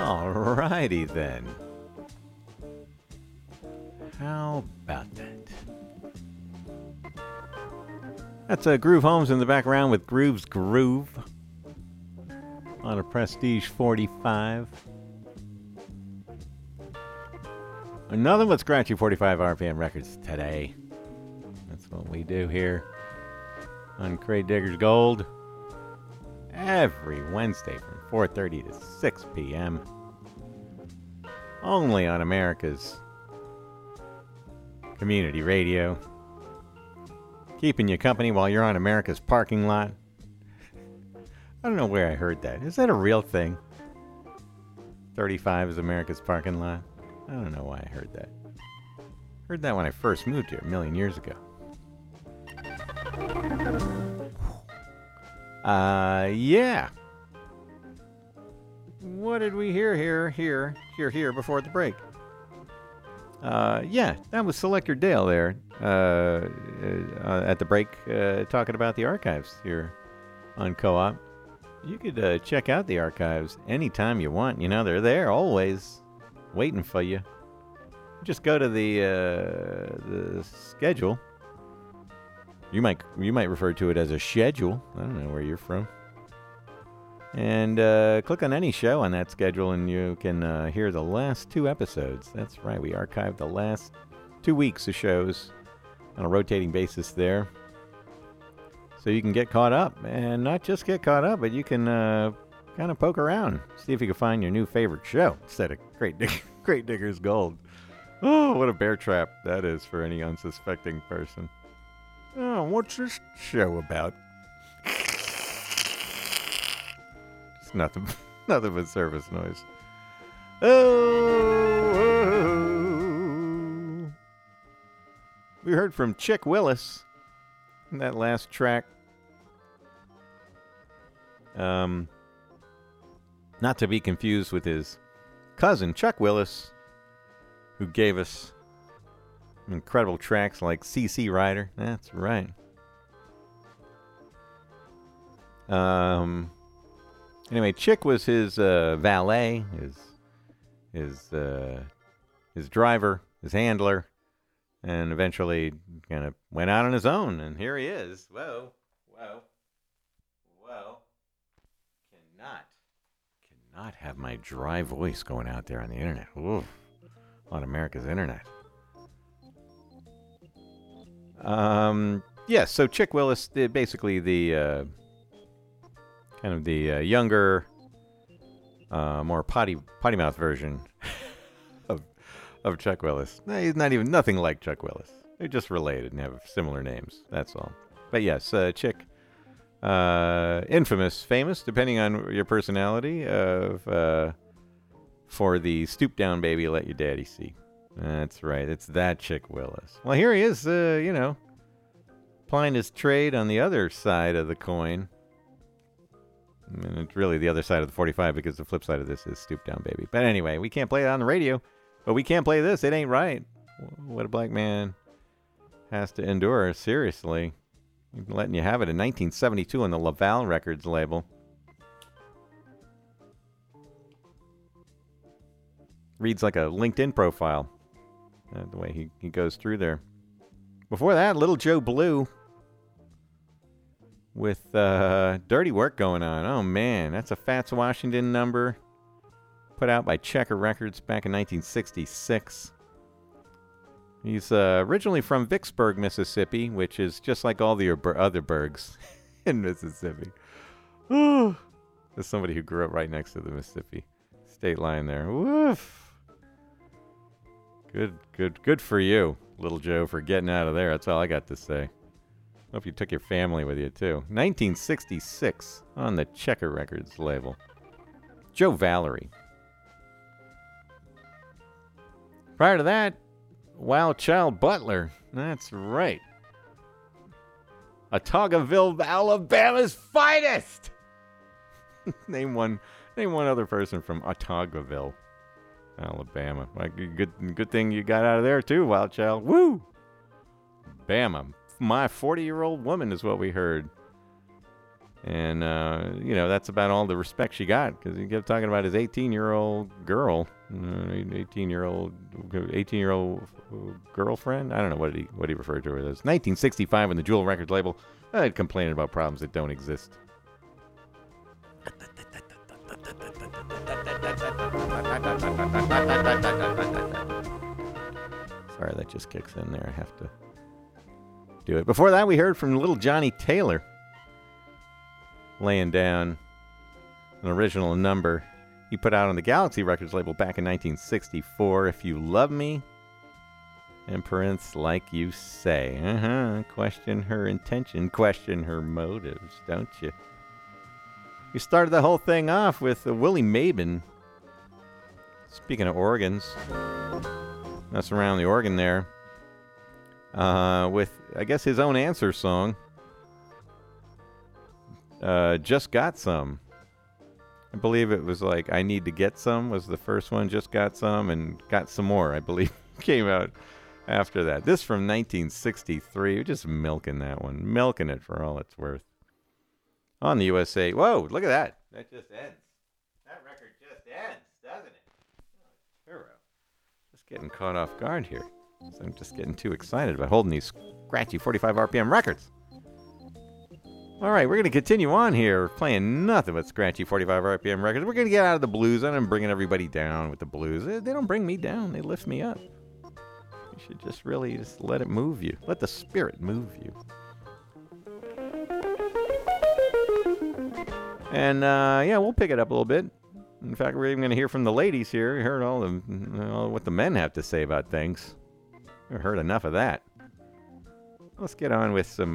Alrighty then. How about that? That's Groove Holmes in the background with Groove's Groove on a Prestige 45. Nothing but scratchy 45 RPM records today. That's what we do here on Crate Diggers Gold every Wednesday from 4:30 to 6 p.m. Only on America's community radio. Keeping you company while you're on America's parking lot. I don't know where I heard that. Is that a real thing? 35 is America's parking lot? I don't know why I heard that. Heard that when I first moved here a million years ago. Yeah. What did we hear here before the break? Yeah, that was Selector Dale there at the break talking about the archives here on Co-op. You could check out the archives anytime you want. You know, they're there always waiting for you. Just go to the schedule. You might refer to it as a schedule. I don't know where you're from. And click on any show on that schedule and you can hear the last 2 episodes. That's right, we archived the last 2 weeks of shows on a rotating basis there. So you can get caught up, and not just get caught up, but you can kind of poke around, see if you can find your new favorite show instead of Crate Diggers Gold. Oh, what a bear trap that is for any unsuspecting person. Oh, what's this show about? It's nothing but service noise. Oh. We heard from Chick Willis in that last track. Not to be confused with his cousin, Chuck Willis, who gave us incredible tracks like CC Rider. That's right. Anyway, Chick was his valet, his driver, his handler, and eventually kind of went out on his own. And here he is. Whoa. Cannot have my dry voice going out there on the internet. Oof. On America's internet. Yes, so Chick Willis did basically the kind of the younger, more potty mouth version of Chuck Willis. He's not even nothing like Chuck Willis. They're just related and have similar names. That's all. But yes, Chick, famous, depending on your personality, for the stoop down baby, let your daddy see. That's right. It's that Chick Willis. Well, here he is, plying his trade on the other side of the coin. And it's really the other side of the 45 because the flip side of this is stoop down baby. But anyway, we can't play it on the radio, but we can't play this. It ain't right. What a black man has to endure. Seriously. Letting you have it in 1972 on the Laval Records label. Reads like a LinkedIn profile. The way he goes through there. Before that, Little Joe Blue with Dirty Work going on. Oh, man. That's a Fats Washington number put out by Checker Records back in 1966. He's originally from Vicksburg, Mississippi, which is just like all the other burgs in Mississippi. Oh, there's somebody who grew up right next to the Mississippi state line there. Woof. Good for you, Little Joe, for getting out of there. That's all I got to say. Hope you took your family with you, too. 1966 on the Checker Records label. Joe Valerie. Prior to that, Wild Child Butler. That's right. Otaugaville, Alabama's finest. Name one other person from Otaugaville, Alabama. Like, good thing you got out of there too, Wild Child. Woo! Bama. My 40-year-old woman is what we heard. And, that's about all the respect she got, because he kept talking about his 18-year-old girl, 18-year-old girlfriend. I don't know what he referred to her as. 1965 on the Jewel Records label, complaining about problems that don't exist. Sorry, that just kicks in there. I have to do it. Before that, we heard from little Johnny Taylor, laying down an original number he put out on the Galaxy Records label back in 1964. If You Love Me, and Prince, Like You Say. Question her intention, question her motives, don't you? You started the whole thing off with Willie Maben. Speaking of organs, messing around the organ there, with, I guess, his own answer song. Just Got Some. I believe it was like I Need to Get Some was the first one. Just Got Some and Got Some More, I believe, came out after that. This from 1963. We're just milking that one. Milking it for all it's worth. On the USA. Whoa, look at that. That just ends. That record just ends, doesn't it? Hero. Just getting caught off guard here. So I'm just getting too excited about holding these scratchy 45 RPM records. All right, we're going to continue on here, playing nothing but scratchy 45 RPM records. We're going to get out of the blues. I'm bringing everybody down with the blues. They don't bring me down. They lift me up. You should just really just let it move you. Let the spirit move you. And, we'll pick it up a little bit. In fact, we're even going to hear from the ladies here. We heard all what the men have to say about things. We've heard enough of that. Let's get on with some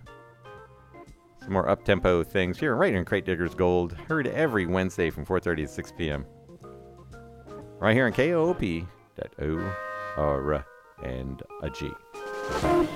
more up-tempo things here, right here in Crate Diggers Gold. Heard every Wednesday from 4:30 to 6 p.m. Right here on KOOP.ORNG.